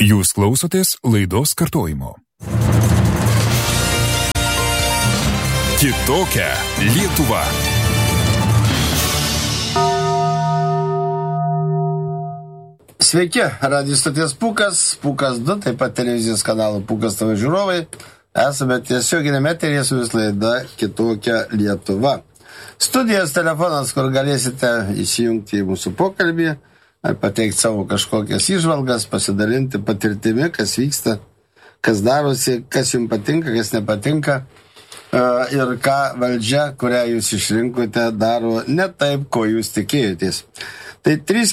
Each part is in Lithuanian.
Jūs klausotės laidos kartojimo. Kitokia Lietuva. Sveiki, radijo stoties Pūkas, Pūkas 2, taip pat televizijos kanalo Pūkas TV žiūrovai. Esame tiesioginėme eteryje su vis laida Kitokia Lietuva. Studijos telefonas, kur galėsite įsijungti į mūsų pokalbį, ar pateikti savo kažkokias įžvalgas, pasidalinti patirtimi, kas vyksta, kas darosi, kas jums patinka, kas nepatinka ir ką valdžia, kurią jūs išrinkote, daro ne taip, ko jūs tikėjotės. Tai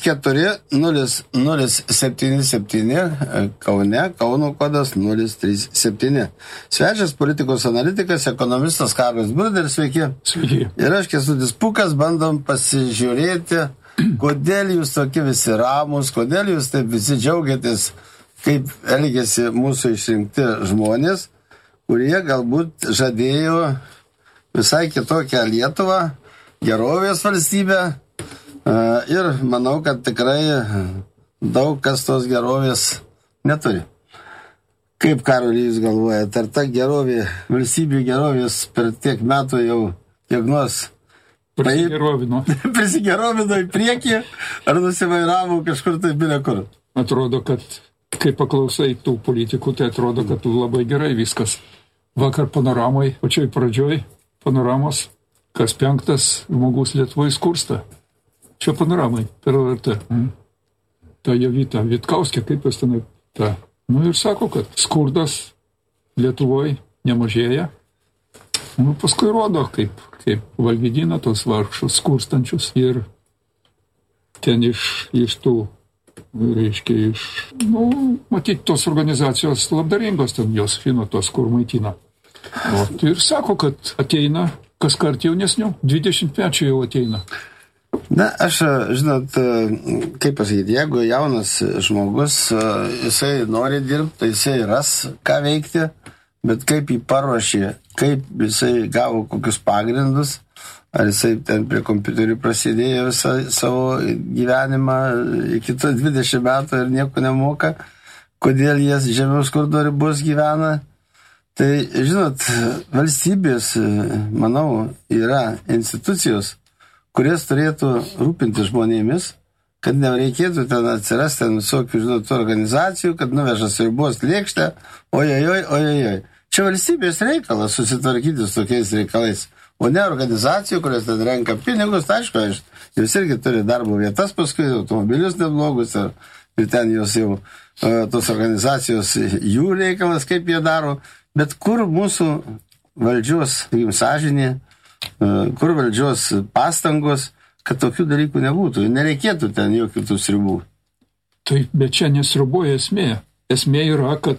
340077 Kaune, Kauno kodas 037. Svečias politikos analitikas, ekonomistas Karolis Bruderis, sveiki. Sveiki. Ir aš, Kęstutis Pūkas, bandom pasižiūrėti, kodėl jūs tokie visi ramus, kodėl jūs taip visi džiaugiatės, kaip elgėsi mūsų išrinkti žmonės, kurie galbūt žadėjo visai kitokią Lietuvą, gerovės valstybę. Ir manau, kad tikrai daug kas tos gerovės neturi. Kaip, Karoli, jūs galvojate, ar ta gerovė, valstybių gerovės per tiek metų jau kiek nors prisigerovino į priekį, ar nusivairavo kažkur tai bile kur? Atrodo, kad kai paklausai tų politikų, tai atrodo, kad labai gerai viskas. Vakar panoramai, pačioj pradžioj panoramos, kas 5 žmogus Lietuvoje skursta. Čia panoramai per LRT. Ta Jovita Vitkauskė, kaip jis tenai ta. Ir sako, kad skurdas Lietuvoje nemažėja. Paskui rodo, kaip valgydina tos vargšus skurstančius. Ir ten iš tų, reiškia, matyti tos organizacijos labdaringos, ten jos fino tos, kur maitina. Ir sako, kad ateina kas kart jaunesnių, 20 jau ateina. Na, aš, žinot, kaip pasakyti, jeigu jaunas žmogus, jisai nori dirbti, tai jisai ras ką veikti, bet kaip jį paruošė, kaip jisai gavo kokius pagrindus, ar jisai ten prie kompiuterių prasidėjo visą savo gyvenimą iki 20 metų ir nieko nemoka, kodėl jie žemiau skurdo ribos gyvena. Tai, žinot, valstybės, manau, yra institucijos, kurias turėtų rūpinti žmonėmis, kad nereikėtų ten atsirasti visokių, žinot, organizacijų, kad nuveža sriubos lėkštę, ojojoj. Čia valstybės reikalas susitvarkyti su tokiais reikalais, o ne organizacijų, kurios ten renka pinigus, tai aišku, jūs irgi turi darbo vietas, paskui automobilius neblogus, ir ten jos jau, tos organizacijos, jų reikalas, kaip jie daro, bet kur mūsų valdžios, sąžinė, kur valdžios pastangos, kad tokių dalykų nebūtų. Nereikėtų ten jokių tų sriubų. Taip, bet čia nesriuboja esmė. Esmė yra, kad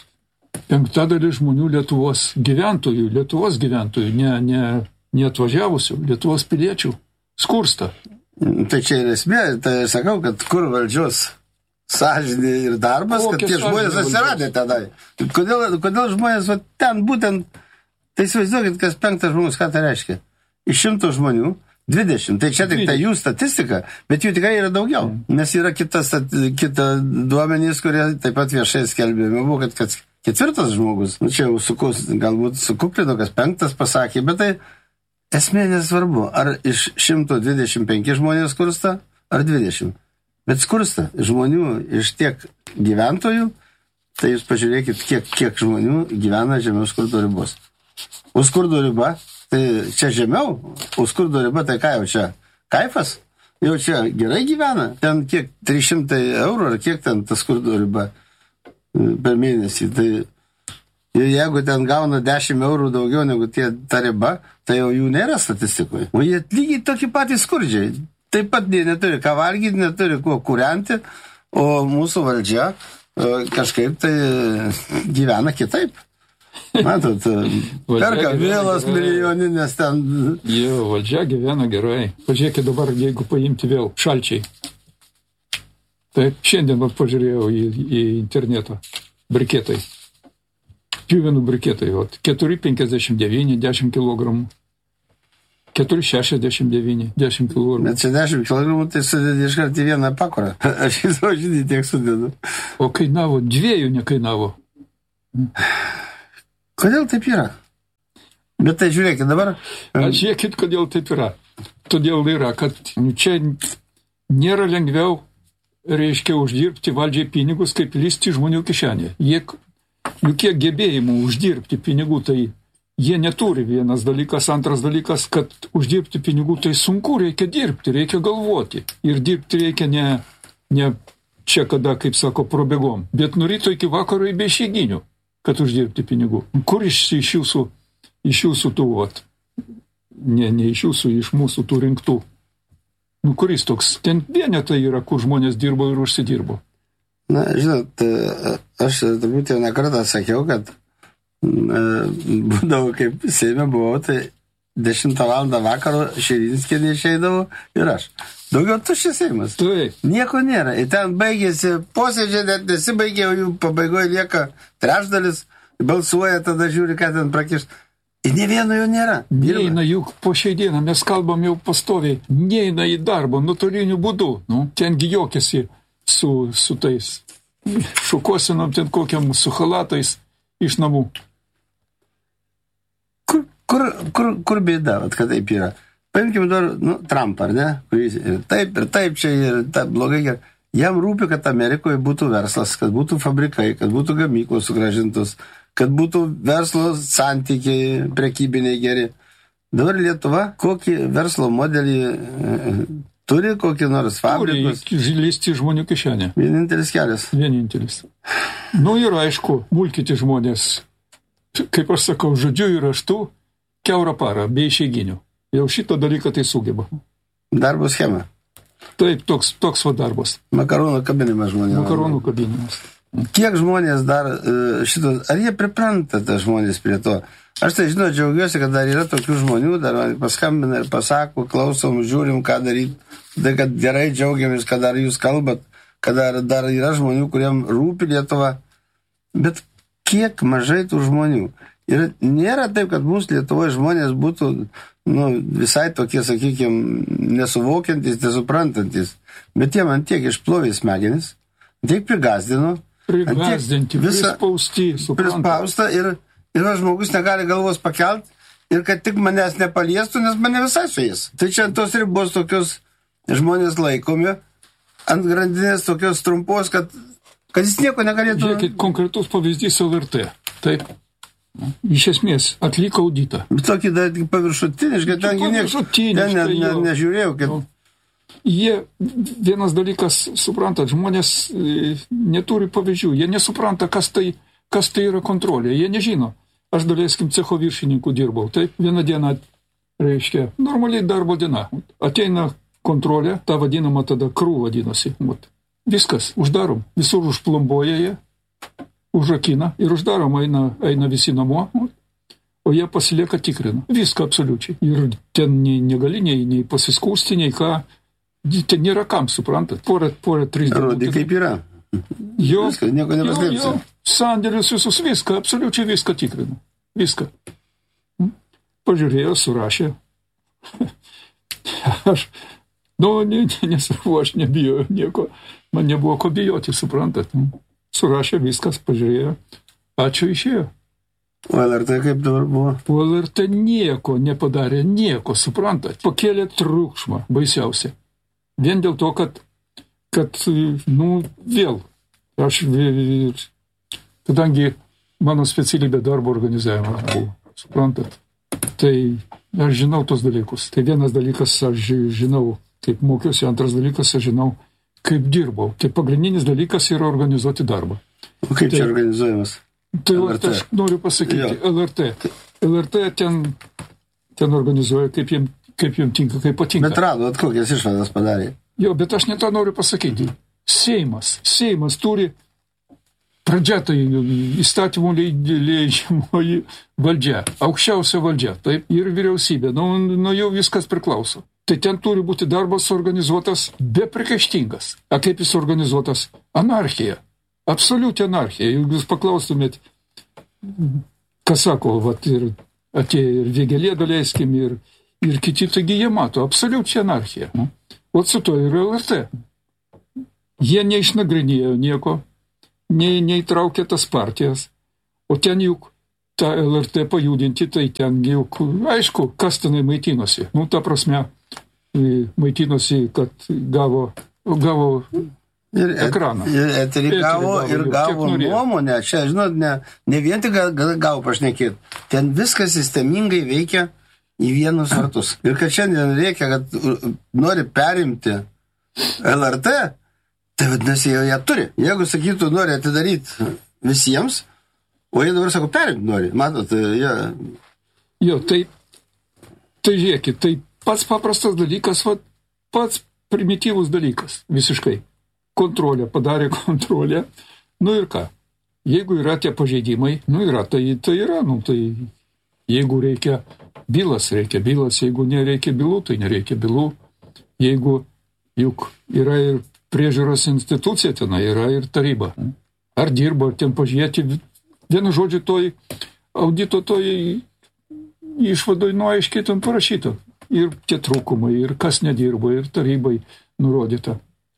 5% žmonių Lietuvos gyventojų, ne atvažiavusių, Lietuvos piliečių, skursta. Tai čia ir esmė, tai sakau, kad kur valdžios sąžinė ir darbas, kad tie žmonės atsiradė tenai. Kodėl žmonės ten būtent. Tai įsivaizduokit, kas 5 žmogus, ką tai reiškia? Iš 100 žmonių, 20. Tai čia tik tai jų statistika, bet jų tikrai yra daugiau. Nes yra kita duomenys, kurie taip pat viešai skelbėme. Buvo, kad 4 žmogus, čia jau galbūt sukuklino, kas 5 pasakė, bet tai esmė nesvarbu. Ar iš 125 žmonės skursta, ar 20. Bet skursta žmonių iš tiek gyventojų, tai jūs pažiūrėkit, kiek žmonių gyvena žemiau skurdo ribos. O skurdo riba, tai čia žemiau, o skurdo riba, tai ką jau čia? Kaifas? Jau čia gerai gyvena? Ten kiek 300 eurų, ar kiek ten ta skurdo riba per mėnesį? Tai jeigu ten gauna 10 eurų daugiau negu ta riba, tai jau jų nėra statistikoje. O jie lygiai tokie patys skurdžiai. Taip pat jie neturi ką valgyti, neturi kuo kūrenti, o mūsų valdžia kažkaip tai gyvena kitaip. Matot, perka vėlas milijoninės ten. Jo, valdžia gyvena gerai. Pažiūrėkit dabar, jeigu paimti vėl šalčiai. Taip, šiandien pažiūrėjau į internetą. Briketai. Pjuvenų briketai. 4,59, 10 kilogramų. 4,69, 10 kg. Bet čia 10 kg, tai sudėdė iškart į vieną pakurą. Aš į savo žydį tiek sudėdu. O kainavo, 2 nekainavo. Kodėl taip yra? Bet tai žiūrėkit dabar. Žiūrėkit, kodėl taip yra. Todėl yra, kad čia nėra lengviau, reiškia, uždirbti valdžiai pinigus, kaip lysti žmonių kišenė. Juk jie gebėjimų uždirbti pinigų, tai jie neturi vienas dalykas, antras dalykas, kad uždirbti pinigų tai sunku, reikia dirbti, reikia galvoti. Ir dirbti reikia ne čia kada, kaip sako, probėgom, bet nuo ryto iki vakaro į be išeiginių, kad uždirbti pinigų. Kur iš jūsų tų, ne iš jūsų, iš mūsų tų rinktų. Kuris toks? Ten vienetai yra, kur žmonės dirbo ir užsidirbo. Na, žinot, aš turbūt jau nekartą sakiau, kad būdavo, kaip Seime buvau, tai 10 valandą vakaro Širinskė neišeidavo ir aš. Daugiau tuščias Seimas. Taip. Nieko nėra. Ir ten baigėsi posėdžiai, net nesibaigė, jų pabaigoje lieka trečdalis, balsuoja, tada žiūri, ką ten prakiš. Ir ne vieno jau nėra. Neina juk po šiai dieną, mes kalbam jau pastoviai, neina į darbą nuotoliniu būdu. Tengi juokiasi su tais šukosinom, ten kokiam su halatais iš namų. Kur bėda, kad taip yra? Paimkim dar, Trump, ar ne? Kuris ir taip čia ir taip blogai. Jam rūpi, kad Amerikoje būtų verslas, kad būtų fabrikai, kad būtų gamyklos sugrąžintos, kad būtų verslo santykiai prekybiniai geri. Dabar Lietuva kokį verslo modelį turi, kokį nors fabrikus? Turi lysti žmonių kišenę. Vienintelis kelias. Vienintelis. Ir aišku, mulkyti žmonės, kaip aš sakau, žodžiu ir raštu, kiaurą parą, be išeiginių. Jau šitą dalyką tai sugeba. Darbo schema. Taip, toks va darbas. Makaronų kabinimas žmonės. Makaronų kabinimas. Kiek žmonės dar ar jie pripranta žmonės prie to? Aš tai džiaugiuosi, kad dar yra tokių žmonių, dar man paskambina ir pasako, klausom, žiūrim, ką daryti. Tai, kad gerai džiaugiamės, kad dar jūs kalbat, kad dar yra žmonių, kuriem rūpi Lietuva. Bet kiek mažai tų žmonių? Ir nėra taip, kad mūsų Lietuvoje žmonės būtų visai tokie, sakykime, nesuvokiantis, nesuprantantis. Bet jie man tiek išplovė smegenis, tiek prigazdino. Prigazdinti, prispausta ir žmogus negali galvos pakelt ir kad tik manęs nepaliestų, nes mane visai su jais. Tai čia ant tos ribos tokios žmonės laikomi, ant grandinės tokios trumpos, kad jis nieko negalėtų... Žiūrėkit, konkretus pavyzdys LRT. Taip. Iš esmės, atliko auditą. Bet tokį dar tik paviršutiniškai, ten nežiūrėjau, kad... Jie, vienas dalykas, suprantat, žmonės neturi pavyzdžių, jie nesupranta, kas tai yra kontrolė, jie nežino. Aš daleiskim cecho viršininkų dirbau, taip, vieną dieną, reiškia, normaliai darbo diena. Ateina kontrolė, ta vadinama tada krū vadinosi. Viskas, uždarom, visur užplomboja jie, užrakina ir uždarom, eina visi namo, o jie pasilieka tikrina. Viską absoliučiai. Ir ten negali nei pasiskūsti, nei ką. Ten nėra kam, suprantat. Porą 3 dienų. Rodė kaip yra. Viską, nieko nepaslėpsi. Sandėlius visus, viską, absoliučiai viską tikrina. Viską. Pažiūrėjo, surašė. Nesvarbu, aš nebijau nieko. Man nebuvo ko bijoti, suprantat. Surašė viskas, pažiūrėjo. Ačiū, išėjo. O LRT kaip dabar buvo? O LRT nieko nepadarė, nieko, suprantat. Pakėlė triukšmą, baisiausia. Vien dėl to, kad vėl, aš, kadangi mano specialybė darbo organizavimas buvo, suprantat, tai aš žinau tos dalykus. Tai vienas dalykas, aš žinau, kaip mokiausi, antras dalykas, aš žinau, kaip dirbau. Tai pagrindinis dalykas yra organizuoti darbą. O kaip čia organizuojamas? Tai aš noriu pasakyti, LRT ten organizuoja, kaip jiems tinka, kaip patinka. Bet radot, kokias išvadas padarė. Jo, bet aš ne tą noriu pasakyti. Seimas turi pradžia, tai įstatymų leidžiamoji valdžia, aukščiausia valdžia, taip, ir vyriausybė, nuo jau viskas priklauso. Tai ten turi būti darbas organizuotas bepriekaištingas. A kaip jis organizuotas? Anarchija. Absoliuti anarchija. Jeigu jūs paklaustumėt, kas sako, ir atėjo ir Vėgėlė, daleiskim, Ir kiti, taigi jie mato absoliučią anarchiją. O su to yra LRT. Jie neišnagrinėjo nieko, neįtraukė tas partijas, o ten juk tą LRT pajudinti, tai ten juk, aišku, kas tenai maitinosi. Ta prasme, maitinosi, kad gavo ekraną. Ir eterį gavo nuomonę. Čia, žinot, ne vien tik gavo pašnekėti. Ten viskas sistemingai veikia į vienus vartus. Ir kad šiandien reikia, kad nori perimti LRT, tai vadinasi, jie turi. Jeigu sakytų, nori atidaryti visiems, o jie dabar sako, perimti nori. Matot, jie... Jo, tai žiūrėkit, tai pats paprastas dalykas, pats primityvus dalykas, visiškai. Kontrolė, padarė kontrolę. Ir ką? Jeigu yra tie pažeidimai, yra, tai yra, tai jeigu reikia bylas, jeigu nereikia bylų, tai nereikia bylų. Jeigu juk yra ir priežiūros institucija tenai, yra ir taryba. Ar dirba, ar ten pažiūrėti, vienu žodžiu, toj audito toj išvadoj aiškiai ten parašyta. Ir tie trūkumai, ir kas nedirba, ir tarybai nurodyta.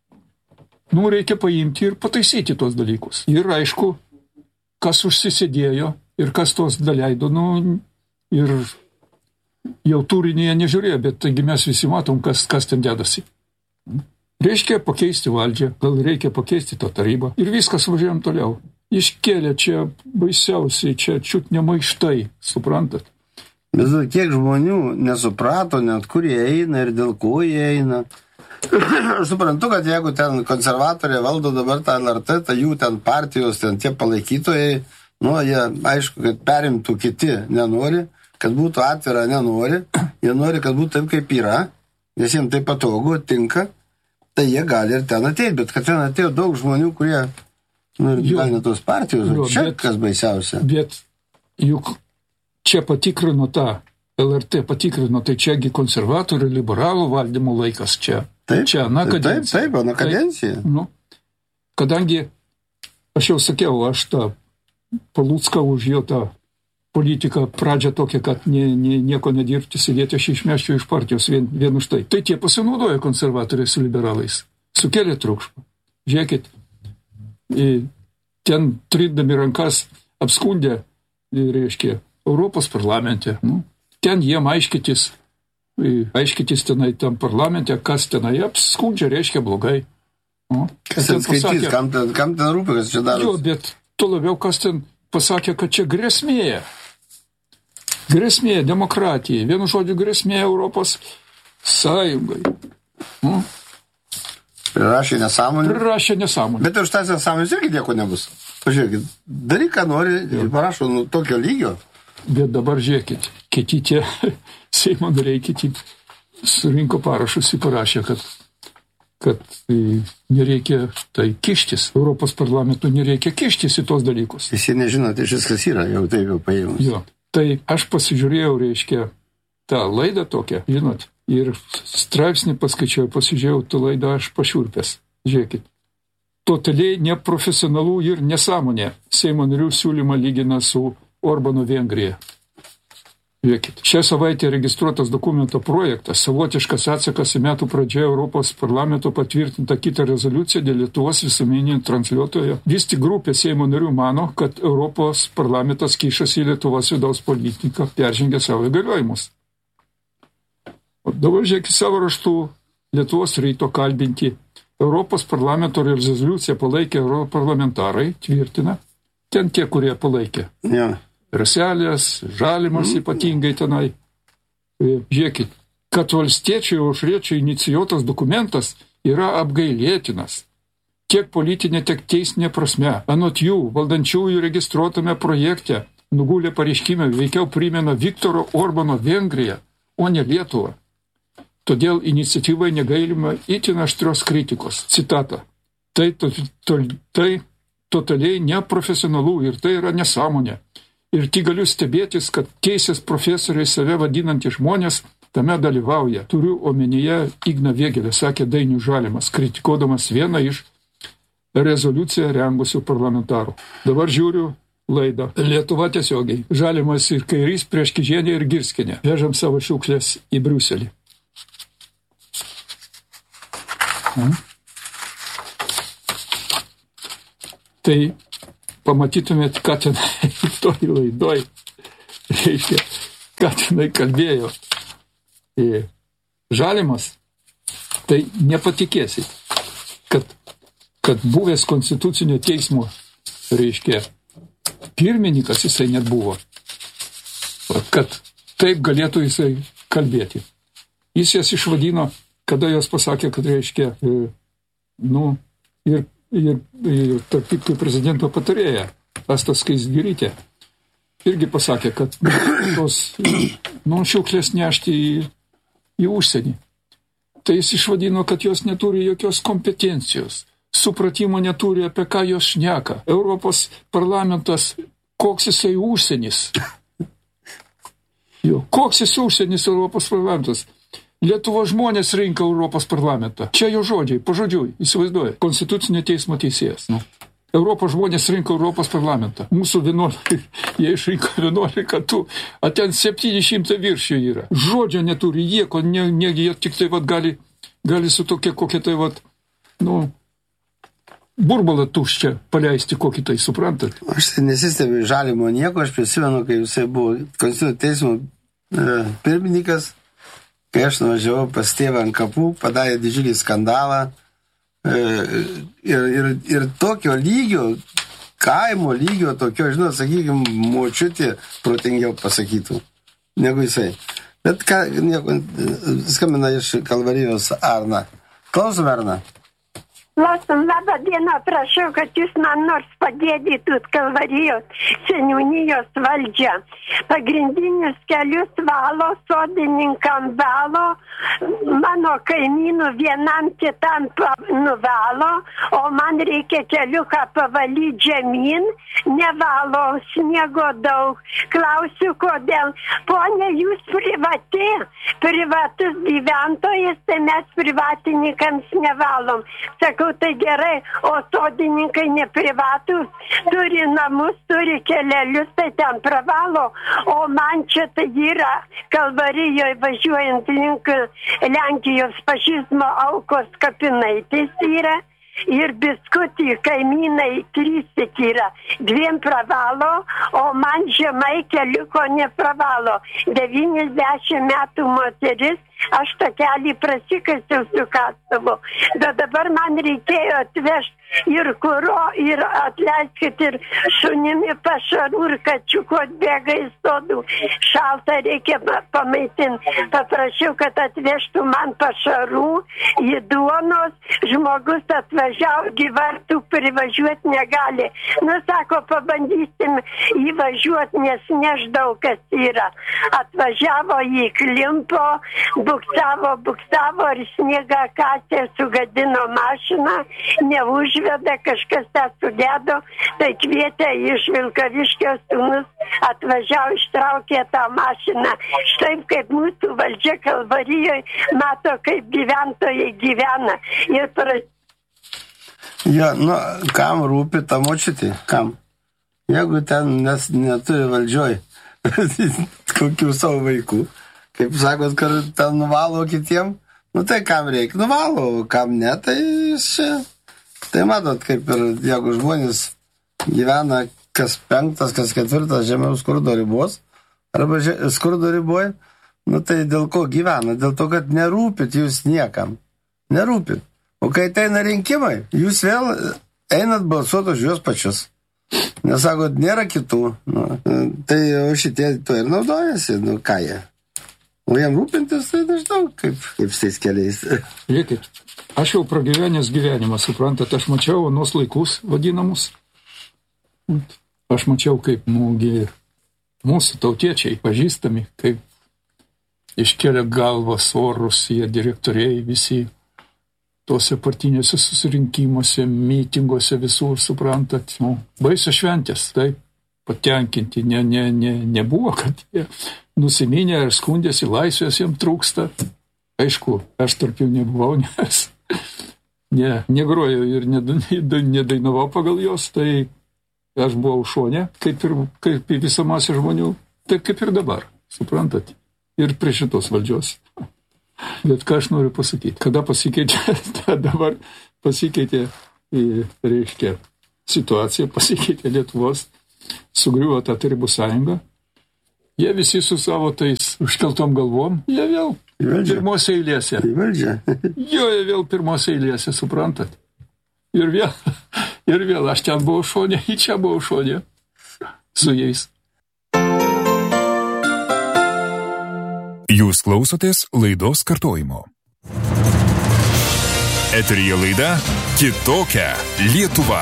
Reikia paimti ir pataisyti tos dalykus. Ir aišku, kas užsisėdėjo ir kas tos daleido, ir jau turinėje nežiūrėjo, bet taigi mes visi matom, kas ten dedasi. Reiškia pakeisti valdžią, gal reikia pakeisti tą tarybą. Ir viskas važiuojam toliau. Iškėlė čia baisiausiai, čia čiut nemaištai, suprantat? Bet kiek žmonių nesuprato, net kur jie eina ir dėl ko jie eina. Aš suprantu, kad jeigu ten konservatoriai valdo dabar tą LRT, tai jų ten partijos, ten tie palaikytojai, jie aišku, kad perimtų kiti nenori, kad būtų atvira nenori, jie nori, kad būtų taip, kaip yra, nes jiems tai patogu, tinka, tai jie gali ir ten ateiti, bet kad ten atėjo daug žmonių, kurie, gal ne tos partijos, čia kas baisiausia. Bet juk čia patikrino tą LRT, tai čiagi konservatorių, liberalų valdymo laikas čia. Taip, čia, na kadencija. Taip, na kadencija. Kadangi, aš jau sakiau, aš tą Palucką už jo tą politiką pradžią tokią, kad nieko nedirbti, sėdėti, aš išmeščiau iš partijos vien už tai. Tai tie pasinaudoja konservatoriai su liberalais. Sukėlė triukšmą. Žiūrėkit, ten trindami rankas apskundė, reiškia, Europos parlamente. Ten jiem aiškytis tenai tam parlamente, kas tenai apskundžia, reiškia blogai. Kas ten skaitys, kam ten rūpi, kas čia daro? Jo, bet tuo labiau, kas ten pasakė, kad čia grėsmė. Grėsmė demokratijai. Vienu žodžiu, grėsmė Europos Sąjungai. Prirašė nesąmonę. Bet už tas nesąmonės irgi nieko nebus. Pažiūrėkit, daryk, ką nori, ir parašo tokio lygio. Bet dabar žiūrėkit, kiti tie Seimo nariai, kiti surinko parašus ir parašė, kad nereikia tai kištis. Europos parlamentų nereikia kištis į tos dalykus. Visi nežino, tai viskas yra, jau taip jau paėmus. Jo, tai aš pasižiūrėjau, reiškia, tą laidą tokią, žinot, ir straipsnį paskaičiau, pasižiūrėjau tą laidą, aš pašiurpęs. Žiūrėkit, totaliai neprofesionalų ir nesąmonė. Seimo narių siūlymą lygina su Orbano Vengrija. Žiūrėkit, šią savaitę registruotas dokumento projektas, savotiškas atsakas į metų pradžioje Europos parlamento patvirtinta kitą rezoliuciją dėl Lietuvos visuomeninio transliuotojo. Vis tik grupė Seimo narių mano, kad Europos parlamentas kišasi į Lietuvos vidaus politiką, peržengia savo įgaliojimus. O dabar žiūrėkit, savo raštų Lietuvos ryto kalbinti Europos parlamento rezoliuciją palaikė europarlamentarai, tvirtina, ten tie, kurie palaikė. Ja. Raselės, Žalimas ypatingai tenai. Žiūrėkit, kad valstiečių ir aušriečių inicijuotas dokumentas yra apgailėtinas. Tiek politinė, tiek teisinė prasme. Anot jų, valdančiųjų registruotame projekte nugulė pareiškime veikiau primena Viktoro Orbano Vengriją, o ne Lietuvą. Todėl iniciatyvai negailima itin aštrios kritikos. Citata. Tai totaliai neprofesionalų ir tai yra nesąmonė. Ir tik galiu stebėtis, kad teisės profesoriai save vadinantys žmonės tame dalyvauja. Turiu omenyje Igną Vėgėlę, sakė Dainius Žalimas, kritikuodamas vieną iš rezoliuciją rengusių parlamentarų. Dabar žiūriu laidą. Lietuva tiesiogiai. Žalimas ir Kairys prieš Kižienę ir Girskinę. Vežam savo šiukšlės į Briuselį. Tai pamatytumėt, ką ten toj laidoj, reiškia, ką tenai kalbėjo. Žalimas, tai nepatikėsit, kad buvęs konstitucinio teismo, reiškia, pirmininkas jisai net buvo, kad taip galėtų jisai kalbėti. Jis jas išvadino, kada jos pasakė, kad reiškia, ir tarp kitko prezidento patarėja, Asta Skaisgirytė, irgi pasakė, kad tos šiukšlės nešti į užsienį. Tai jis išvadino, kad jos neturi jokios kompetencijos. Supratimo neturi, apie ką jos šneka. Europos parlamentas, koks jisai užsienis. Koks jis užsienis Europos parlamentas. Lietuvos žmonės rinka Europos parlamentą. Čia jo žodžiai, pažodžiui, įsivaizduoja. Konstitucinio teismo teisėjas. Europos žmonės rinka Europos parlamentą. Mūsų 11, jie išrinko 11, ten 700 viršių yra. Žodžio neturi, jie tik tai gali su tokia kokia tai burbalą tuščią paleisti, kokį tai suprantat. Aš nesistebiu Žalimo nieko, aš prisimenu, kai jisai buvo Konstitucinio teismo pirmininkas, kai aš nuvažiavau pas tėvą ant kapų, padarė didžiulį skandalą ir tokio lygio, kaimo lygio, tokio, sakykime, močiutė protingiau pasakytų, negu jisai. Bet skambina iš Kalvarijos Arna. Klausom, Arna. Klausom, labą dieną, prašau, kad jūs man nors padėdytut Kalvarijos seniūnijos valdžią. Pagrindinius kelius valo, sodininkam valo, mano kaimynų vienam kitam nuvalo, o man reikia keliuką pavalyti žemyn, nevalo, sniego daug. Klausiu, kodėl. Pone, jūs privatus gyventojas, tai mes privatininkams nevalom. Sakau, tai gerai, o sodininkai neprivatus, turi namus, turi kelelius, tai ten pravalo, o man čia tai yra Kalvarijoje važiuojant link Lenkijos fašizmo aukos kapinaitės yra. Ir biskutį kaimynai 3 tik yra, 2 pravalo, o man žemai keliuko nepravalo. 90 metų moteris, aš takelį prasikasiau su kastuvu, bet dabar man reikėjo atvežti ir kuro, ir atleiskit, ir šunimi pašarų, ir kačiuko atbėga į sodų. Šalta reikia pamaitinti. Paprašiau, kad atvežtų man pašarų, į duonos, žmogus atvažiavo, gyvartų privažiuoti negali. Sako, pabandysim įvažiuoti, nes neždaug kas yra. Atvažiavo jį klimpo, buksavo ir sniegą kasė, sugadino mašiną, neužveda, kažkas tą sugedo, tai kvietė iš Vilkaviškio sūnus, atvažiavo, ištraukė tą mašiną. Štai kaip mūsų valdžia Kalvarijoje mato, kaip gyventojai gyvena. Ir kam rūpi ta močiutė? Kam? Jeigu ten neturi valdžioj kokių savo vaikų, kaip sakot, kad ten nuvalo kitiem, tai kam reikia nuvalo, kam ne, tai čia. Tai matot, kaip ir jeigu žmonės gyvena kas 5, kas 4 žemiau skurdo ribos, arba skurdo riboje, tai dėl ko gyvena? Dėl to, kad nerūpit jūs niekam. Nerūpit. O kai ateina rinkimai, jūs vėl einat balsuoti už juos pačius. Nesakot, nėra kitų. Tai šitie to ir naudojasi, ką jie. O jam rūpintis, tai dažnau, kaip su tais keliais. Žiūrėkit, aš jau pragyvenęs gyvenimą, suprantat, aš mačiau anos laikus vadinamus. Aš mačiau, kaip mūsų tautiečiai pažįstami, kaip iškelia galvas orus, jie direktoriai visi tose partinėse susirinkimuose, mitinguose visur, suprantat, baisios šventės, taip, patenkinti, nebuvo, kad jie nusiminė ir skundėsi, laisvės jiems trūksta. Aišku, aš tarp jų nebuvau, nes negrojau ir nedainavau pagal jos, tai aš buvau šone, kaip į visą masę žmonių, taip kaip ir dabar, suprantat, ir prie šitos valdžios. Bet ką aš noriu pasakyti, kada pasikeitė, dabar pasikeitė, reiškia, situacija, pasikeitė Lietuvos, sugriuvo tą Tarybų sąjungą, jie visi su savo tais užkeltom galvom, jie vėl pirmose eilėse. Jie vėl pirmose eilėse, suprantat. Ir vėl, aš ten buvau šonė, į čia buvau šonė su jais. Jūs klausotės laidos kartojimo. Eteryje laida Kitokia Lietuva.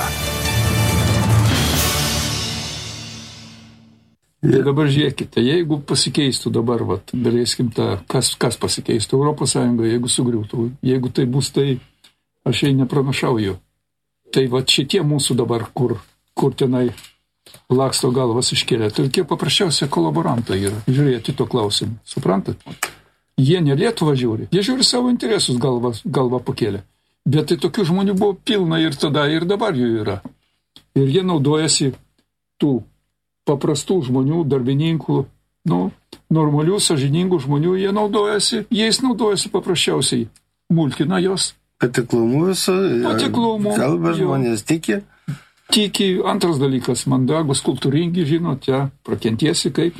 Ir dabar žiūrėkite, jeigu pasikeistų dabar, daleiskim kas pasikeistų, Europos Sąjunga, jeigu sugriūtų, jeigu tai bus, tai aš jai nepranašauju. Tai šitie mūsų dabar, kur tenai laksto galvas iškėlė, tai kiek paprasčiausia kolaborantai yra, žiūrėti to klausimą, suprantat? Jie ne Lietuvą žiūri, jie žiūri savo interesus galvą pakėlė. Bet tai tokių žmonių buvo pilna ir tada, ir dabar jų yra. Ir jie naudojasi tų paprastų žmonių, darbininkų, normalių, sąžiningų žmonių, jais naudojasi paprasčiausiai, mulkina jos. Patiklumu visų, kalba žmonės tiki. Tiki, antras dalykas, mandagus, kultūringi, žinot, prakentiesi kaip,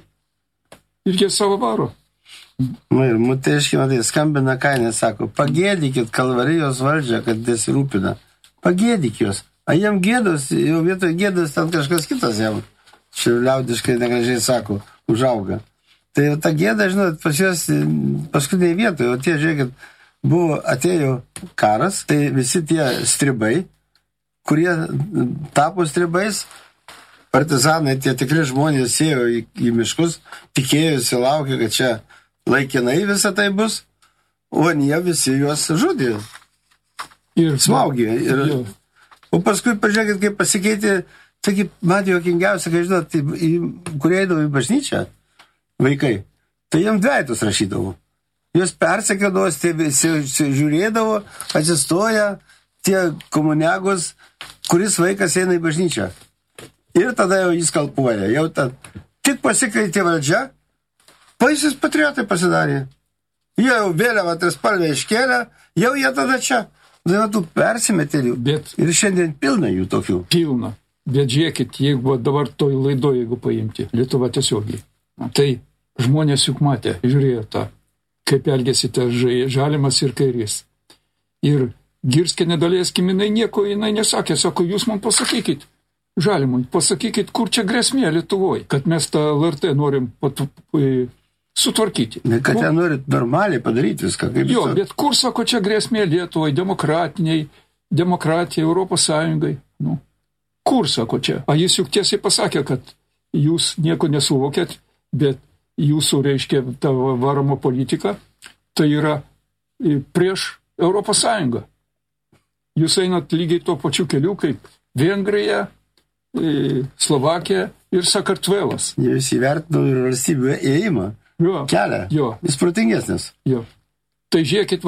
ir jie savo varo. Ir muteiški, matai, skambina kainė, sako, pagėdykit Kalvarijos valdžią, kad desirūpina. Pagėdyk jos. A jiem gėdos, jau vietoj gėdos ten kažkas kitas jam. Čia liaudiškai negražiai sako, užauga. Tai ta gėda, žinot, pas juos paskutiniai vietoje, o tie, žiūrėkit, atėjo karas, tai visi tie stribai, kurie tapo stribais, partizanai, tie tikri žmonės ėjo į miškus, tikėjusi, laukė, kad čia laikinai visą tai bus, o jie visi juos žudė. Ir smaugė. O paskui, pažiūrėkit, kaip pasikeitė. Taigi, man juokingiausia, kai žinot, kurie eidavo į bažnyčią, vaikai, tai jiems dvejtus rašydavo. Jos persekėdavo, žiūrėdavo, atsistoja tie komuniagos, kuris vaikas eina į bažnyčią. Ir tada jau jis kalpuoja. Jau tik pasikeitė valdžia, baisūs patriotai pasidarė. Jie jau vėliavą trispalvę iškėlė, jau jie tada čia. Tų persimetėlių. Ir šiandien pilna jų tokių. Pilna. Bet žiūrėkit, jeigu dabar toj laidoje, jeigu paimti Lietuva tiesiogiai, tai žmonės juk matė, žiūrėjo kaip elgėsi Žalimas ir Kairys. Ir Girskė nedalėskim, jinai nesakė, sako, jūs man pasakykit, Žalimui, pasakykit, kur čia grėsmė Lietuvoje, kad mes tą LRT norim sutvarkyti. Kad jie norit normaliai padaryti viską. Bet kur, sako, čia grėsmė Lietuvai, demokratijai, Europos Sąjungai, Kur, sako čia? A jis juk tiesiai pasakė, kad jūs nieko nesuvokėt, bet jūsų, reiškia, ta varoma politika, tai yra prieš Europos Sąjungą. Jūs einat lygiai tuo pačiu keliu, kaip Vengrija, Slovakija ir Sakartvelas. Jūs įvertino ir valstybių ėjimą, kelią. Jis protingesnis. Tai žiūrėkit,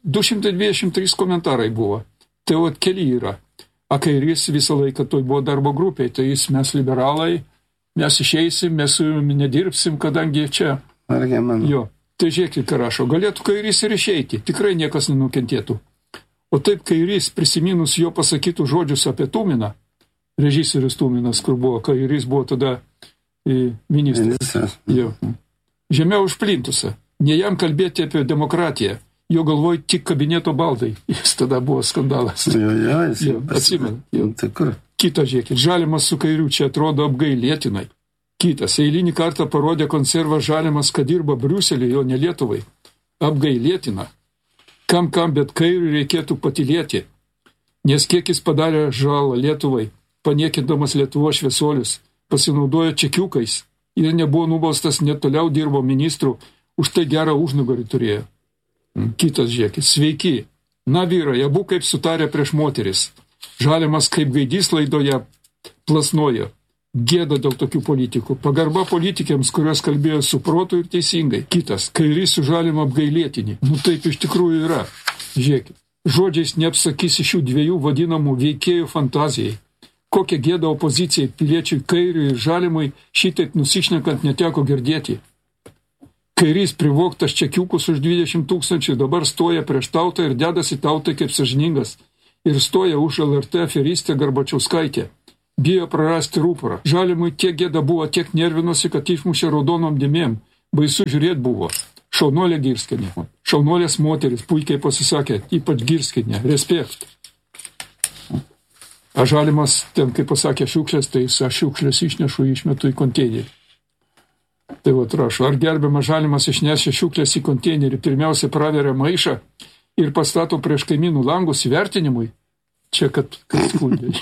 223 komentarai buvo. Tai keli yra. A Kairys visą laiką toj buvo darbo grupėje, tai mes liberalai, mes išeisim, mes nedirbsim, kadangi čia. Tai žiūrėkit, ką rašo, galėtų Kairys ir išeiti, tikrai niekas nenukentėtų. O taip Kairys, prisiminus jo pasakytų žodžius apie Tuminą, režisierius Tuminas, kur buvo, Kairys buvo tada ministras. Žemiau už plintusą, ne jam kalbėti apie demokratiją. Jo galvoj tik kabineto baldai. Jis tada buvo skandalas. Atsimenu. Kita, žiūrėkit, Žalimas su Kairiu čia atrodo apgailėtinai. Kitas, eilinį kartą parodė konservą Žalimas, kad dirba Briuselį, jo ne Lietuvai. Apgailėtina. Kam, bet Kairiui reikėtų patylėti. Nes kiek jis padarė žalą Lietuvai, paniekindamas Lietuvos šviesuolius, pasinaudojo čekiukais ir nebuvo nubaustas, net toliau dirbo ministrų, už tai gerą užnugarį turėjo. Kitas, žiūrėkit, sveiki. Na vyrai, abu kaip sutarė prieš moteris. Žalimas kaip gaidys laidoje plasnojo. Gėda dėl tokių politikų. Pagarba politikėms, kurios kalbėjo su protu ir teisingai. Kitas, Kairys su Žalimu apgailėtini. Taip iš tikrųjų yra. Žiūrėkit, žodžiais neapsakysi šių dviejų vadinamų veikėjų fantazijai. Kokią gėdą opozicijai, piliečiui Kairiui ir Žalimui šitaip nusišnekant neteko girdėti. Kairys privoktas čekiukus už 20 000 dabar stoja prieš tautą ir dedasi tautai kaip sąžiningas. Ir stoja už LRT aferistę Garbačiauskaitę. Bijo prarasti rūporą. Žalimui tiek gėda buvo, tiek nervinosi, kad išmušė raudonom dėmėm. Baisu žiūrėt buvo. Šaunuolė Girskienė. Šaunuolės moteris puikiai pasisakė, ypač Girskienė. Respekt. A Žalimas, ten kaip pasakė šiukšlės, tai jis šiukšlės išnešu, išmetu į konteinerį. Tai va, rašo, ar gerbiamas Žalimas išnešė šiukšlės į konteinerį, pirmiausia praveria maišą ir pastato prieš kaimynų langus įvertinimui? Čia, kad skundė.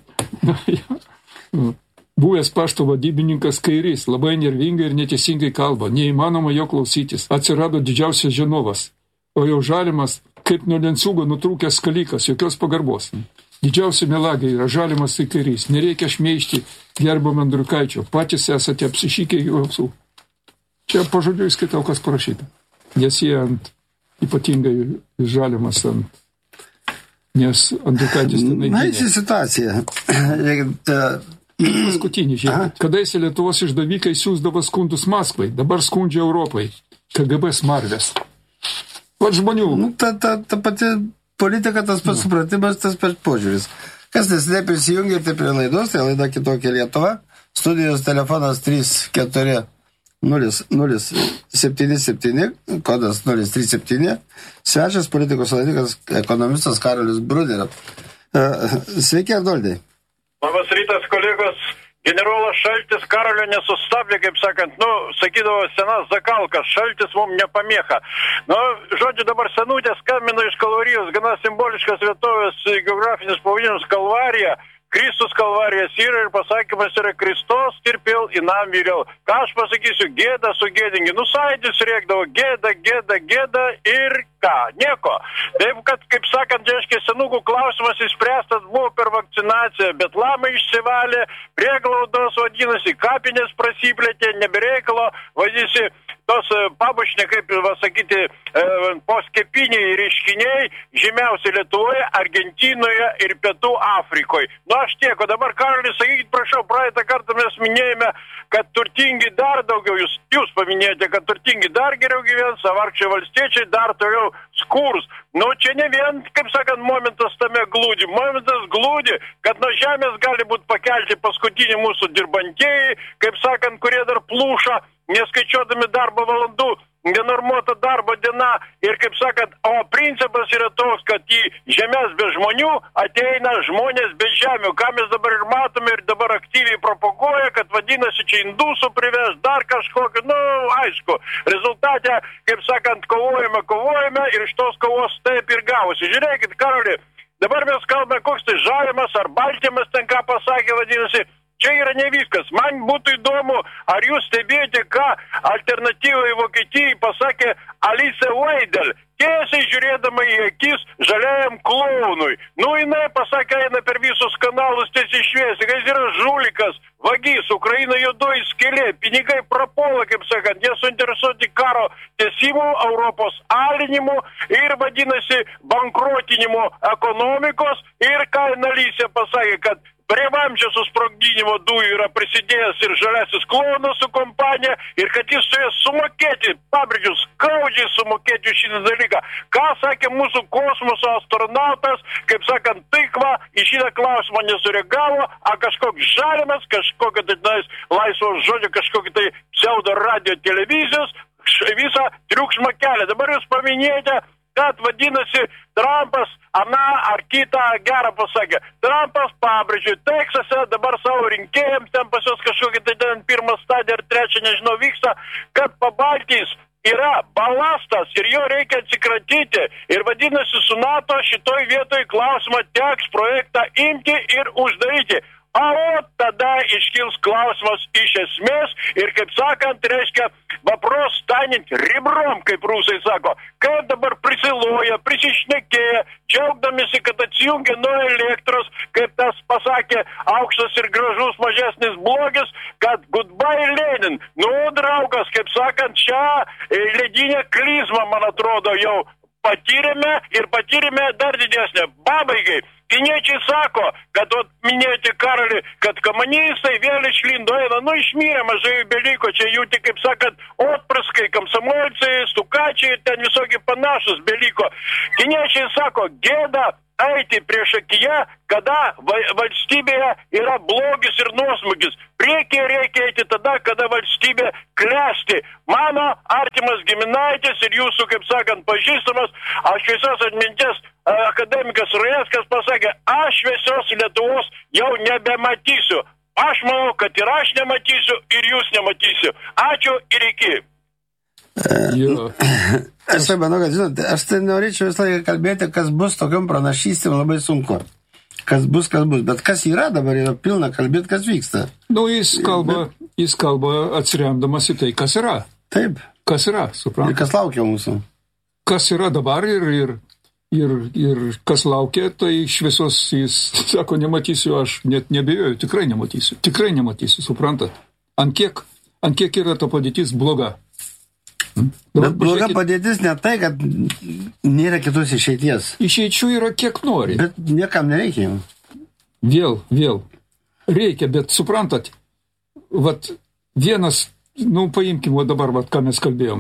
Buvęs pašto vadybininkas Kairys, labai nervingai ir neteisingai kalba, neįmanoma jo klausytis, atsirado didžiausias žinovas, o jau Žalimas kaip nuo lenciūgo nutrūkęs skalikas, jokios pagarbos. Didžiausi melagai yra Žalimas tai Kairys, nereikia šmeižti gerbiamo Andriukaičio, patys esate apsišykę jausų. Čia pažodžiui skaitau, kas parašyta, nes jie ypatingai Žalimas nes Andriukaitis tenai gynė. Na, situacija. Paskutinį žiūrėk. Kadaise Lietuvos išdavikai siūsdavo skundus Maskvai, dabar skundžia Europai. KGB smarvės. Vat žmonių. Ta pati politika, tas pats supratimas, tas pats požiūris. Kas nesiniai prisijungėte prie laidos, tai laida Kitokia Lietuva. Studijos telefonas 340077, kodas 037. Svečias politikos analitikas, ekonomistas Karolis Bruderis. Sveiki, Arnoldai. Labas rytas, kolegos. Generolas Šaltis Karolio nesustabdė, kaip sakant, sakydavo senas zakalkas, Šaltis mums nepamėcha. Žodžiu, dabar senutė skambino iš Kalvarijos, gana simboliškas vietovės geografinis pavadinimas Kalvarija. Kristus Kalvarijas yra ir pasakymas yra Kristos tirpėl į nam vyriau. Ką aš pasakysiu, gėda sugėdingi. Sąjūdis rėkdavo gėda ir ką? Nieko. Taip, kad, kaip sakant, reiškia, senukų klausimas įspręstas buvo per vakcinaciją, bet lamai išsivalė, prieglaudos vadinasi, kapinės prasiplėtė, nebereikalo, vadinasi, tos pabušne, kaip sakyti, poskepiniai reiškiniai žymiausi Lietuvoje, Argentinoje ir Pietų Afrikoje. Aš tiek, o dabar, Karolis, sakykit, prašau, praeitą kartą mes minėjome, kad turtingi dar daugiau, jūs paminėjote, kad turtingi dar geriau gyvens, savarčiai valstiečiai dar toliau skurs. Čia ne vien, kaip sakant, momentas tame glūdi. Momentas glūdi, kad nuo žemės gali būti pakelti paskutinį mūsų dirbantieji, kaip sakant, kurie dar plūša, neskaičiuodami darbo valandų, nenormuota darbo diena ir, kaip sakant, o principas yra toks, kad į žemės be žmonių ateina žmonės be žemių, ką mes dabar ir matome ir dabar aktyviai propaguoja, kad vadinasi čia indusų priveš, dar kažkokį, aišku, rezultate, kaip sakant, kovojame ir iš tos kovos taip ir gavosi. Žiūrėkit, Karoli, dabar mes kalbame, koks tai Žalimas ar Baltymas ten ką pasakė, vadinasi, čia yra ne viskas. Man būtų įdomu, ar jūs stebėjote, ką alternatyvai Vokietijai pasakė Alice Weidel, tiesiai žiūrėdama į akis žaliajam klounui. Jinai pasakė, eina per visus kanalus tiesiai šviesiai, kad jis yra žulikas, vagys, Ukraina juodoji skylė, pinigai prapuola, kaip sakant, jie suinteresuoti karo tęsimu, Europos alinimu ir vadinasi bankrotinimu ekonomikos ir ką Alice pasakė, kad prie vamzdžio susprogdinimo dujų yra prisidėjęs ir žaliasis klounas su kompanija ir kad jis turės sumokėti, pabrėžiu, skaudžiai sumokėti už šitą dalyką. Ką sakė mūsų kosmoso astronautas, kaip sakant, taikva į šitą klausimą nesureagavo, kažkoks Žalimas, kažkokia tai laisvo žodžio, kažkokia tai pseudo radio televizijos visą triukšmą kelia. Dabar jūs paminėjote, kad vadinasi Trumpas ar kitą gerą pasakė. Trumpas pabrėžė, Teksase dabar savo rinkėjams, ten pas jos kažkokia tai ten pirmą stadiją ar trečią, nežinau, vyksta, kad Pabaltijs yra balastas ir jo reikia atsikratyti. Ir vadinasi, su NATO šitoj vietoj klausimą teks projektą imti ir uždaryti. O tada iškils klausimas iš esmės ir, kaip sakant, reiškia, vapros stanint ribrom, kaip rusai sako, kaip dabar prisiloja, prisišnekėja, džiaugdamisi, kad atsijungia nuo elektros, kaip tas pasakė aukštas ir gražus mažesnis blogis, kad goodbye Lenin. Draugas, kaip sakant, šią ledinę klizmą, man atrodo, jau patyrėme ir patyrėme dar didesnę. Pabaigai, kiniečiai sako, kad minėti Karolį, kad komunistai vėl išlindo, nu išmyrė mažai beliko, čia jų tik, kaip sakant, otpraskai, komsomolcai, stukačiai, ten visokie panašus beliko. Kiniečiai sako, gėda eiti prieš akiją, kada valstybėje yra blogis ir nuosmugis. Priekyje reikia eiti tada, kada valstybė klesti. Mano artimas giminaitis ir jūsų, kaip sakant, pažįstamas, aš šviesios atminties akademikas Rajeckas pasakė, aš šviesios Lietuvos jau nebematysiu. Aš manau, kad ir aš nematysiu, ir jūs nematysiu. Ačiū ir iki. Aš tai manau, kad, žinot, aš tai norėčiau visą laiką kalbėti, kas bus tokiam pranašystėm labai sunku. Kas bus, bet kas yra dabar, yra pilna kalbėti, kas vyksta. Nu, jis kalba atsiremdamas į tai, kas yra. Taip. Kas yra, suprantu. Ir kas laukia mūsų. Kas yra dabar ir kas laukia, tai šviesos jis sako, nematysiu, aš net nebejoju, tikrai nematysiu, suprantat. Ant kiek yra ta padėtis bloga. Bet bloga padėtis ne tai, kad nėra kitos išeities. Išeičių yra kiek nori. Bet niekam nereikia. Vėl. Reikia, bet suprantat, vat vienas, paimkim, dabar, ką mes kalbėjom.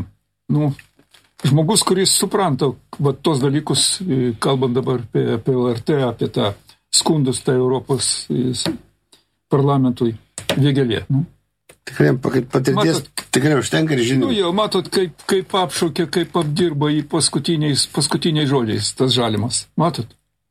Žmogus, kuris supranta, vat tos dalykus, kalbant dabar apie LRT, apie tą skundus, tai Europos parlamentui, Vėgėlė. Tikrai patirties tikrai užtenka ir žinių. Matot, kaip apšaukė, kaip apdirba į paskutiniais žodžiais tas Žalimas. Matot?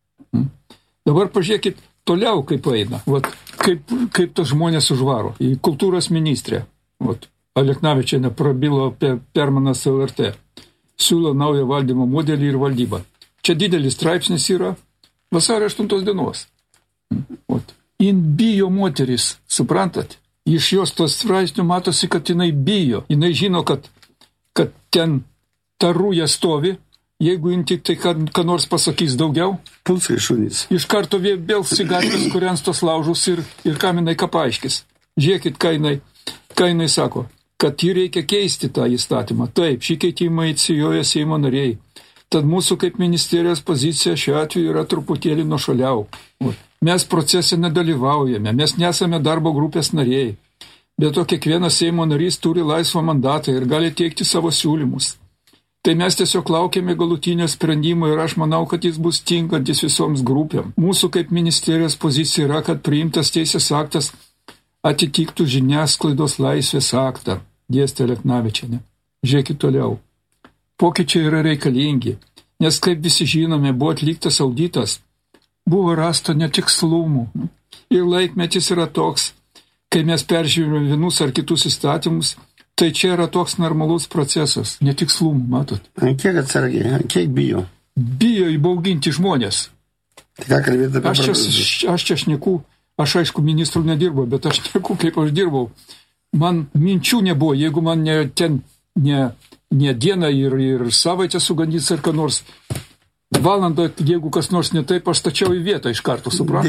Dabar pažiūrėkit toliau, kaip eina. Vat, kaip tos žmonės užvaro. Į kultūros ministrę. Vat, Aleknavičienė prabilo apie permanas LRT. Siūlo naują valdymo modelį ir valdybą. Čia didelis straipsnis yra vasario 8 dienos. Vat. In bijo moteris, suprantat? Iš jos tos straipsnių matosi, kad jinai bijo. Jinai žino, kad ten ta rūja stovi, jeigu jin tik tai ką nors pasakys daugiau. Pulsai šunys. Iš karto vėl sigatvės, kurians tos laužus ir kam jinai ką paaiškis. Žiūrėkit, ką jinai sako, kad jį reikia keisti tą įstatymą. Taip, šį keitimą inicijuoja Seimo nariai. Tad mūsų kaip ministerijos pozicija šiuo atveju yra truputėlį nuošaliau. Mes procese nedalyvaujame, mes nesame darbo grupės nariai. Be to, kiekvienas Seimo narys turi laisvą mandatą ir gali teikti savo siūlymus. Tai mes tiesiog laukiame galutinio sprendimo ir aš manau, kad jis bus tinkantis visoms grupėm. Mūsų kaip ministerijos pozicija yra, kad priimtas teisės aktas atitiktų žiniasklaidos laisvės aktą, dėstė Aleknavičienė. Žiūrėkit toliau. Pokyčiai yra reikalingi, nes kaip visi žinome, buvo atliktas auditas, buvo rasta netikslumų. Ir laikmetis yra toks, kai mes peržiūrime vienus ar kitus įstatymus, tai čia yra toks normalus procesas, netikslumų, matot. Ant kiek atsargiai, ant kiek bijo? Bijo įbauginti žmonės. Tai ką kalbėti apie aš čia šneku, aš aišku ministrų nedirbau, bet aš šneku, kaip aš dirbau. Man minčių nebuvo, jeigu man ne dieną ir savaitę sugandys ar ką nors. Valandą, jeigu kas nors ne taip, aš stačiau į vietą iš karto, suprantu.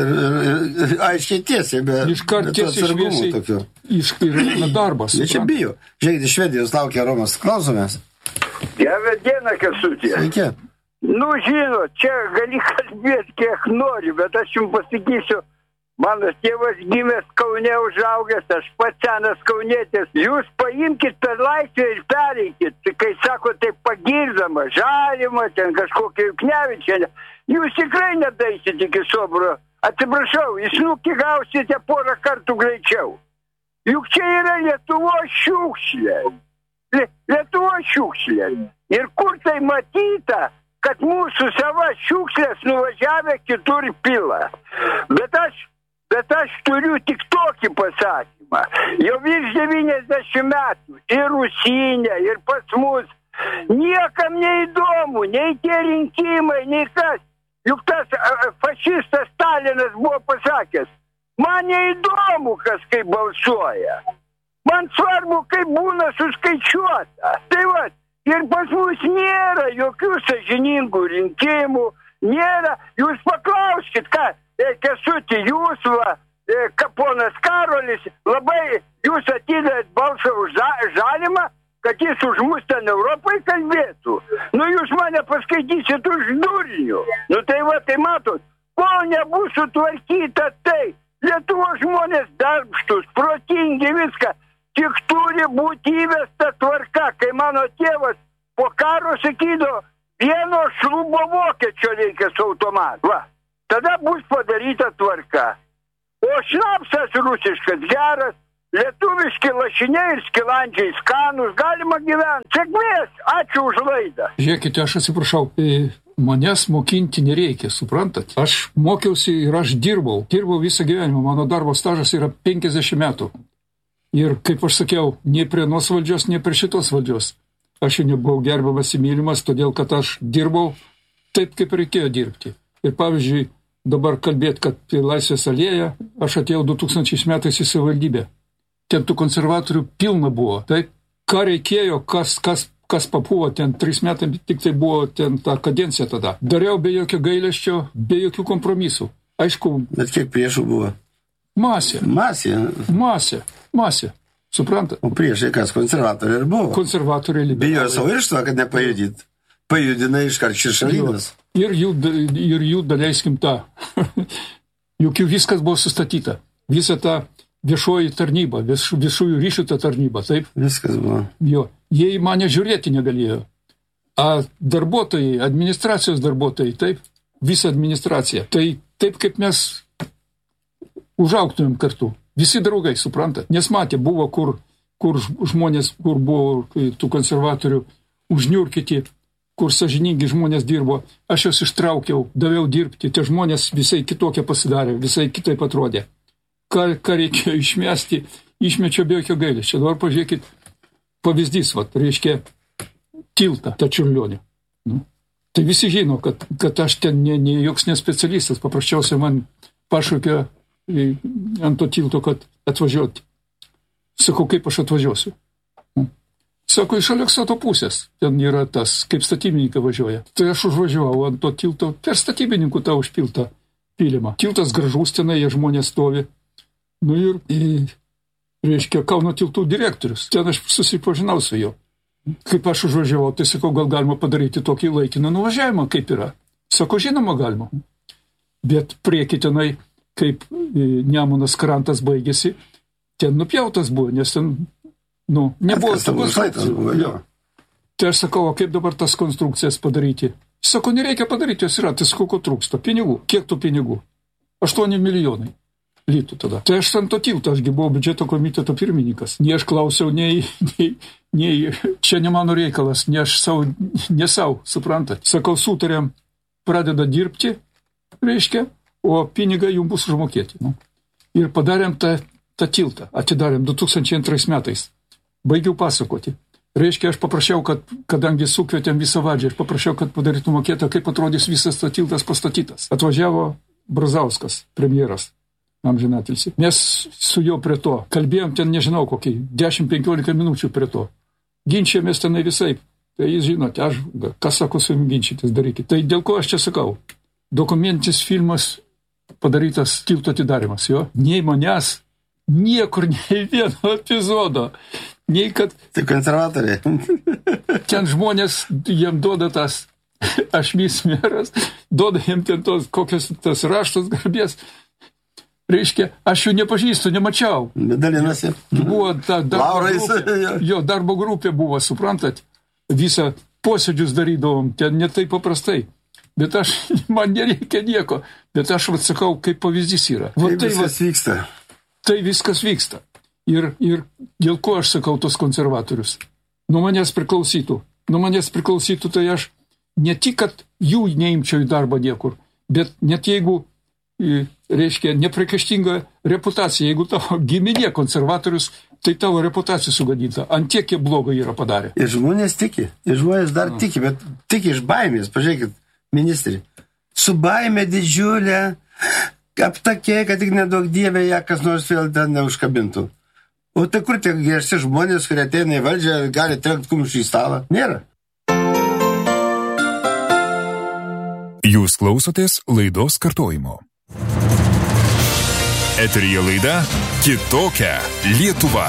Aiškiai tiesiai, bet iš karto tiesiai šviesiai ir darbas. Jie čia bijo. Žiūrėkite, Švedijos laukia Romas. Klausomės. Gerą dieną, Kęstuti. Sveiki. Žinot, čia gali kalbėti kiek nori, bet aš jums pasakysiu, mano tėvas gimęs Kaune, užaugęs, aš pats senas kaunietis. Jūs paimkit per laisvę ir pereikit. Kai sako, tai pagirdama, Žalimą, ten kažkokia Juknevičienė. Jūs tikrai nedaisit iki Sobro. Atsiprašau, jūs gausite porą kartų greičiau. Juk čia yra Lietuvos šiukšlė. Lietuvos šiukšlė. Ir kur tai matyta, kad mūsų sava šiukšlės nuvažiavę kitur pila. Bet aš turiu tik tokį pasakymą. Jau virš 90 metų. Ir Rusinė, ir pas mus. Niekam neįdomu, nei tie rinkimai, nei kas. Juk tas fašistas Stalinas buvo pasakęs. Man neįdomu, kas kaip balsuoja. Man svarbu, kaip būna suskaičiuota. Tai va, ir pas mus nėra jokių sąžiningų rinkimų. Nėra. Jūs paklauskit, ką... Kęstuti, jūs, ponas Karolis, labai jūs atidėt balsą už Žalimą, kad jis už mus ten Europai kalbėtų. Jūs mane paskaitysit už durnių. Tai matot, kol nebus sutvarkyta tai. Lietuvos žmonės darbštus, protingi viską. Tik turi būti įvesta tvarka, kai mano tėvas po karo sakydavo, vieno šlubo vokiečio reikia su automatu. Va, tada bus padaryta tvarka. O šnapsas rusiškas geras, lietuviški lašiniai ir skilandžiai skanus, galima gyventi. Sėkmės, ačiū už laidą. Žiūrėkite, aš atsiprašau, manęs mokinti nereikia, suprantat? Aš mokiausi ir aš dirbau visą gyvenimą, mano darbo stažas yra 50 metų. Ir, kaip aš sakiau, nei prie nuos valdžios, nei prie šitos valdžios. Aš jau nebuvau gerbiamas ir mylimas, todėl, kad aš dirbau taip, kaip reikėjo dirbti. Ir pavyzdžiui, dabar kalbėt, kad Laisvės alėja, aš atėjau 2000 metais į savivaldybę. Ten tų konservatorių pilna buvo. Taip, ką reikėjo, kas papuvo, ten 3 metai tik tai buvo ten ta kadencija tada. Dariau be jokio gailesčio, be jokių kompromisų. Aišku. Bet kiek priešų buvo? Masė. Suprantat? O priešai kas, konservatoriai ir buvo? Konservatoriai liberalai. Bijo savo irštą, kad nepajudyt. Pajudina iškart šešalinas. Ir jų daleiskim tą. Juk viskas buvo sustatyta. Visa ta viešoji tarnyba, viešųjų ryšių ta tarnyba, taip? Viskas buvo. Jo. Jie į mane žiūrėti negalėjo. A darbuotojai, administracijos darbuotojai, taip? Visa administracija. Tai taip, kaip mes užaugtumėm kartu. Visi draugai, suprantat. Nes matė, buvo kur žmonės, kur buvo tų konservatorių užniurkyti, kur sąžiningi žmonės dirbo. Aš juos ištraukiau, daviau dirbti. Tie žmonės visai kitokie pasidarė, visai kitaip atrodė. Ką reikėjo išmesti, išmečio be jokio gailesčio. Dabar pažiūrėkit, pavyzdys, reiškia tiltą, tą Čiurlionį. Tai visi žino, kad aš ten joks nespecialistas, paprasčiausiai man pašaukė ant to tilto, kad atvažiuoti. Sakau, kaip aš atvažiuosiu? Sako, iš Aleksoto pusės. Ten yra tas, kaip statybininkai važiuoja. Tai aš užvažiavau ant to tilto, per statybininkų tą užpiltą pylimą. Tiltas gražus, tenai jie žmonės stovi. Reiškia, Kauno tiltų direktorius. Ten aš susipažinau su juo. Kaip aš užvažiavau, tai sakau, gal galima padaryti tokį laikiną nuvažiavimą, kaip yra. Sako, žinoma, galima. Bet prieki tenai, kaip Nemunas krantas baigėsi, ten nupjautas buvo, nes ten, nebuvo konstrukcijų. Tai aš sakau, kaip dabar tas konstrukcijas padaryti? Sako, nereikia padaryti, jos yra, tai sakau, ko trūksta? Pinigų. Kiek tų pinigų? 8 milijonai litų tada. Tai aš ant to tilto, ašgi buvau biudžeto komiteto pirmininkas. Ne aš klausiau, nei čia ne mano reikalas, ne savo, suprantat. Sakau, sutarėm, pradeda dirbti, reiškia, o pinigai jums bus užmokėti. Ir padarėm tą tiltą, atidarėm 2002 metais. Baigiau pasakoti. Reiškia, aš paprašiau, kadangi sukvietėm visą valdžią, aš paprašiau, kad padarytų mokėtą, kaip atrodys visas tas tiltas pastatytas. Atvažiavo Brazauskas, premjeras, amžinatilsi. Mes su juo prie to kalbėjom ten, nežinau, kokį 10-15 minučių prie to. Ginčiamės tenai visai. Tai jūs žinote, kas sako su jums ginčytis, darykit. Tai dėl ko aš čia sakau? Dokumentinis filmas padarytas tilto atidarimas, jo. Nei manęs, niekur, nei vieno epizodo. Nei kad... Tai konservatoriai. Ten žmonės, jiem duoda tas ašmys meras, duoda jiem ten kokios tas raštos garbės. Reiškia, aš jų nepažįstu, nemačiau. Dalinasi. Buvo ta darbo grupė buvo, suprantat. Visą posėdžius darydavom, ten ne taip paprastai. Bet man nereikia nieko. Bet aš atsakau, kaip pavyzdys yra. Vyksta. Tai viskas vyksta. Ir dėl ko aš sakau tos konservatorius? Nuo manęs priklausytų, tai aš ne tik, kad jų neimčiau į darbą niekur, bet net jeigu, reiškia, nepriekaištinga reputacija, jeigu tavo giminė konservatorius, tai tavo reputacija sugadinta. Ant tiek jie blogo yra padarę. Ir žmonės tiki, ir žmonės dar tiki, bet tiki iš baimės. Pažiūrėkit, ministrė, su baime didžiulė, aptakė, kad tik nedaug dievė ją kas nors vėl ten neužkabintų. O tai kur tie griežti žmonės, kurie ateina į valdžią, gali trenkti kumščių į stalą? Nėra. Jūs klausotės laidos kartojimo. Eteryje laida Kitokia Lietuva.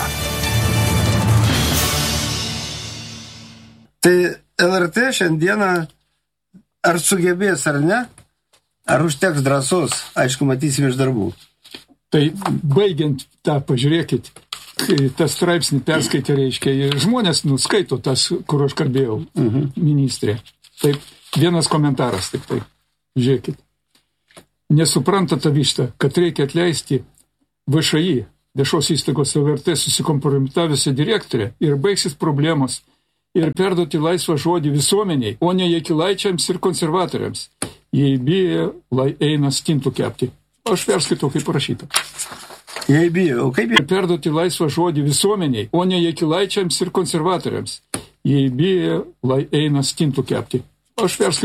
Tai LRT šiandieną, ar sugebės ar ne, Ar užteks drąsos, aišku, matysime iš darbų. Tai baigiant tą, pažiūrėkit, tas straipsnį perskaitė, reiškia, žmonės nuskaito tas, kur aš kalbėjau, ministrė. Taip, vienas komentaras tik tai, žiūrėkit. Nesupranta ta višta, kad reikia atleisti VŠI, viešos įstaigos VRT susikompromitavusią direktorę ir baigsis problemos ir perduoti laisvą žodį visuomeniai, o ne Jakilaičiams ir konservatoriams. Jei bijo, eina stintų kepti. Aš perskaitau, kaip parašyta. Jei bijo, o kaip... Ir perduoti laisvą žodį visuomeniai, o ne Jakilaičiams ir konservatoriams. Jei bijo, eina stintų kepti. Aš perskaitau.